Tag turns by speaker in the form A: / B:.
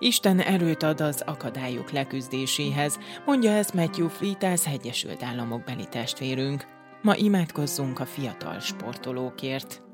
A: Isten erőt ad az akadályok leküzdéséhez, mondja ezt Matthew Fleet, az Egyesült Államok beli testvérünk. Ma imádkozzunk a fiatal sportolókért.